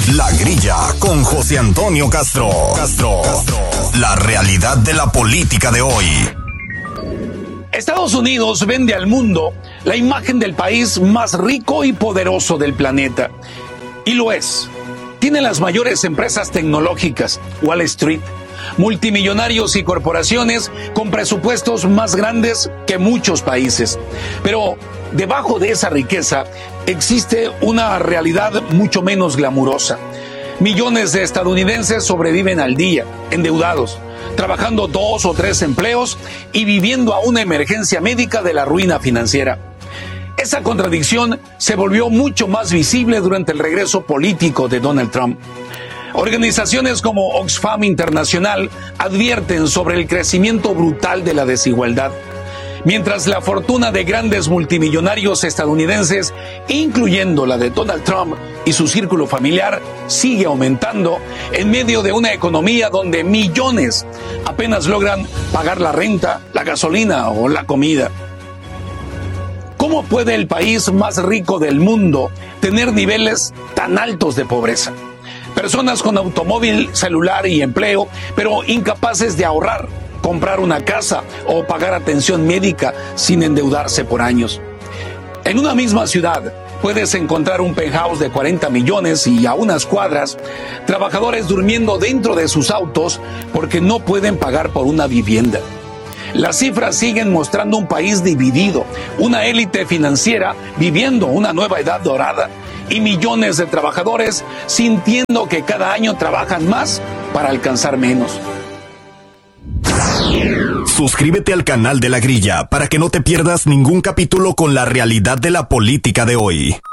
La Grilla con José Antonio Castro. La realidad de la política de hoy. Estados Unidos vende al mundo la imagen del país más rico y poderoso del planeta. Y lo es. Tiene las mayores empresas tecnológicas, Wall Street, multimillonarios y corporaciones con presupuestos más grandes que muchos países. Pero debajo de esa riqueza existe una realidad mucho menos glamurosa. Millones de estadounidenses sobreviven al día, endeudados, trabajando 2 o 3 empleos y viviendo a una emergencia médica de la ruina financiera. Esa contradicción se volvió mucho más visible durante el regreso político de Donald Trump. Organizaciones como Oxfam Internacional advierten sobre el crecimiento brutal de la desigualdad. Mientras la fortuna de grandes multimillonarios estadounidenses, incluyendo la de Donald Trump y su círculo familiar, sigue aumentando en medio de una economía donde millones apenas logran pagar la renta, la gasolina o la comida. ¿Cómo puede el país más rico del mundo tener niveles tan altos de pobreza? Personas con automóvil, celular y empleo, pero incapaces de ahorrar, comprar una casa o pagar atención médica sin endeudarse por años. En una misma ciudad puedes encontrar un penthouse de 40 millones y a unas cuadras, trabajadores durmiendo dentro de sus autos porque no pueden pagar por una vivienda. Las cifras siguen mostrando un país dividido, una élite financiera viviendo una nueva edad dorada y millones de trabajadores sintiendo que cada año trabajan más para alcanzar menos. Suscríbete al canal de La Grilla para que no te pierdas ningún capítulo con la realidad de la política de hoy.